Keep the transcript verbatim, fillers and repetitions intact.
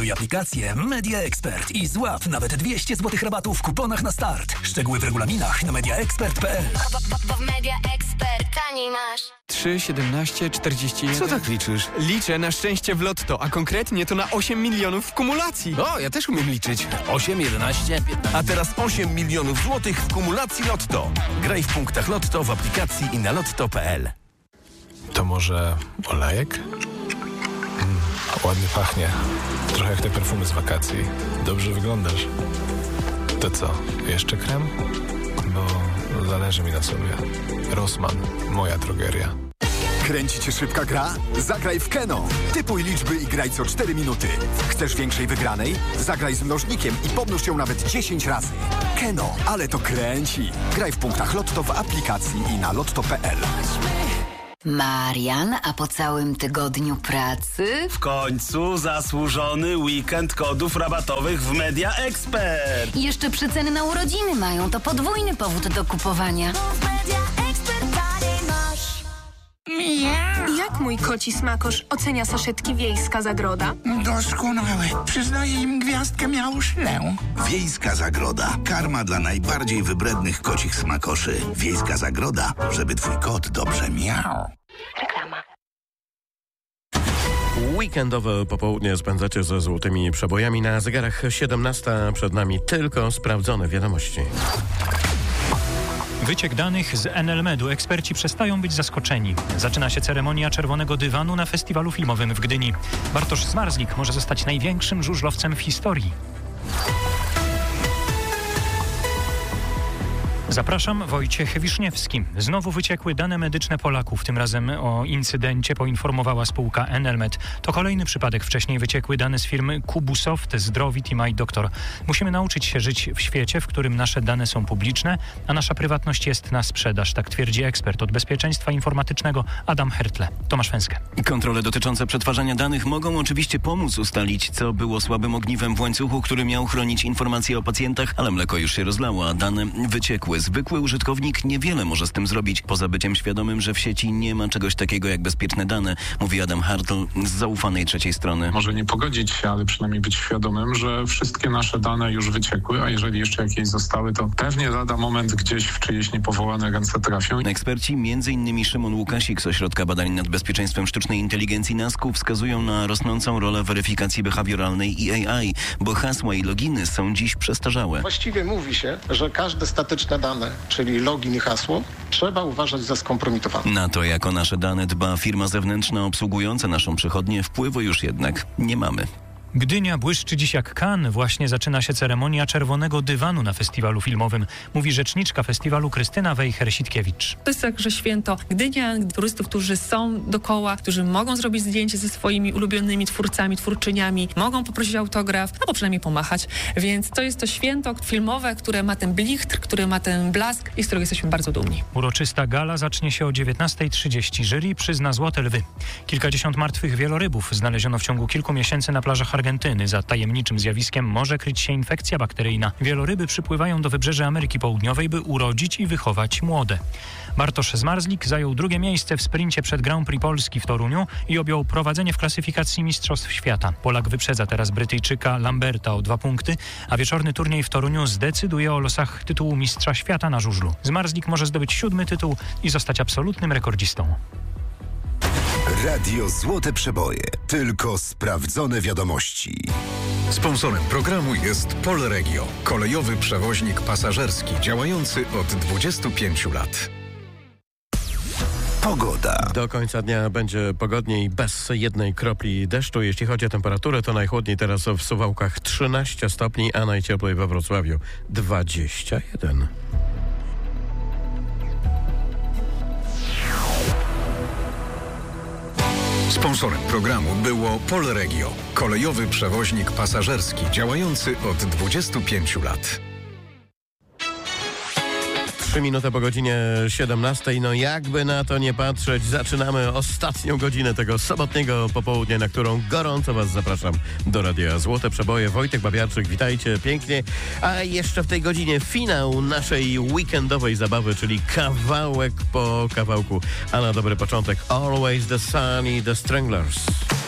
Zainstaluj aplikację Media Expert i złap nawet dwieście złotych rabatu w kuponach na start. Szczegóły w regulaminach na media expert kropka p l. Bo w Media Expert taniej masz. trzy, siedemnaście, czterdzieści jeden. Co tak liczysz? Liczę na szczęście w lotto, a konkretnie to na osiem milionów w kumulacji. O, ja też umiem liczyć. osiem, jedenaście, piętnaście. A teraz osiem milionów złotych w kumulacji Lotto. Graj w punktach Lotto w aplikacji i na lotto kropka p l. To może olejek? Mm, ładnie pachnie. Trochę jak te perfumy z wakacji. Dobrze wyglądasz. To co, jeszcze krem? Bo zależy mi na sobie. Rossmann, moja drogeria. Kręci cię szybka gra? Zagraj w Keno. Typuj liczby i graj co cztery minuty. Chcesz większej wygranej? Zagraj z mnożnikiem i pomnóż ją nawet dziesięć razy. Keno, ale to kręci. Graj w punktach Lotto w aplikacji i na lotto kropka p l. Marian, a po całym tygodniu pracy? W końcu zasłużony weekend kodów rabatowych w Media Expert. I jeszcze przeceny na urodziny mają, to podwójny powód do kupowania. Jak mój koci smakosz ocenia saszetki Wiejska Zagroda? Doskonałe. Przyznaję im gwiazdkę miałszlę. Wiejska Zagroda. Karma dla najbardziej wybrednych kocich smakoszy. Wiejska Zagroda, żeby twój kot dobrze miał. Reklama. Weekendowe popołudnie spędzacie ze złotymi przebojami. Na zegarach siedemnasta, przed nami tylko sprawdzone wiadomości. Wyciek danych z N L Medu. Eksperci przestają być zaskoczeni. Zaczyna się ceremonia Czerwonego Dywanu na festiwalu filmowym w Gdyni. Bartosz Zmarzlik może zostać największym żużlowcem w historii. Zapraszam, Wojciech Wiszniewski. Znowu wyciekły dane medyczne Polaków. Tym razem o incydencie poinformowała spółka Enelmed. To kolejny przypadek. Wcześniej wyciekły dane z firmy Kubusoft, Zdrowit i MyDoktor. Musimy nauczyć się żyć w świecie, w którym nasze dane są publiczne, a nasza prywatność jest na sprzedaż. Tak twierdzi ekspert od bezpieczeństwa informatycznego Adam Hertle. Tomasz Węskę. Kontrole dotyczące przetwarzania danych mogą oczywiście pomóc ustalić, co było słabym ogniwem w łańcuchu, który miał chronić informacje o pacjentach, ale mleko już się rozlało, a dane wyciekły. Zwykły użytkownik niewiele może z tym zrobić, poza byciem świadomym, że w sieci nie ma czegoś takiego jak bezpieczne dane, mówi Adam Hartl z zaufanej trzeciej strony. Może nie pogodzić się, ale przynajmniej być świadomym, że wszystkie nasze dane już wyciekły, a jeżeli jeszcze jakieś zostały, to pewnie lada moment gdzieś w czyjeś niepowołane ręce trafią. Eksperci, między innymi Szymon Łukasik z Ośrodka Badań nad Bezpieczeństwem Sztucznej Inteligencji NASK-u, wskazują na rosnącą rolę weryfikacji behawioralnej i A I, bo hasła i loginy są dziś przestarzałe. Właściwie mówi się, że każde statyczne dane, czyli login i hasło, trzeba uważać za skompromitowane. Na to, jak o nasze dane dba firma zewnętrzna obsługująca naszą przychodnię, wpływu już jednak nie mamy. Gdynia błyszczy dziś jak Cannes. Właśnie zaczyna się ceremonia Czerwonego Dywanu na festiwalu filmowym, mówi rzeczniczka festiwalu Krystyna Wejher-Sitkiewicz. To jest także święto Gdynia, turystów, którzy są dokoła, którzy mogą zrobić zdjęcie ze swoimi ulubionymi twórcami, twórczyniami, mogą poprosić autograf, albo przynajmniej pomachać. Więc to jest to święto filmowe, które ma ten blichtr, które ma ten blask i z którego jesteśmy bardzo dumni. Uroczysta gala zacznie się o dziewiętnasta trzydzieści. Jury przyzna złote lwy. Kilkadziesiąt martwych wielorybów znaleziono w ciągu kilku miesięcy na plażach Argentyny. Za tajemniczym zjawiskiem może kryć się infekcja bakteryjna. Wieloryby przypływają do wybrzeża Ameryki Południowej, by urodzić i wychować młode. Bartosz Zmarzlik zajął drugie miejsce w sprincie przed Grand Prix Polski w Toruniu i objął prowadzenie w klasyfikacji Mistrzostw Świata. Polak wyprzedza teraz Brytyjczyka Lamberta o dwa punkty, a wieczorny turniej w Toruniu zdecyduje o losach tytułu Mistrza Świata na żużlu. Zmarzlik może zdobyć siódmy tytuł i zostać absolutnym rekordzistą. Radio Złote Przeboje. Tylko sprawdzone wiadomości. Sponsorem programu jest Polregio, kolejowy przewoźnik pasażerski działający od dwudziestu pięciu lat. Pogoda. Do końca dnia będzie pogodniej, bez jednej kropli deszczu. Jeśli chodzi o temperaturę, to najchłodniej teraz w Suwałkach trzynaście stopni, a najcieplej we Wrocławiu dwadzieścia jeden. Sponsorem programu było Polregio, kolejowy przewoźnik pasażerski działający od dwudziestu pięciu lat. Trzy minuty po godzinie siedemnastej. No jakby na to nie patrzeć, zaczynamy ostatnią godzinę tego sobotniego popołudnia, na którą gorąco Was zapraszam do Radia Złote Przeboje. Wojtek Babiarczyk, witajcie pięknie. A jeszcze w tej godzinie finał naszej weekendowej zabawy, czyli kawałek po kawałku. A na dobry początek Always the Sun i The Stranglers.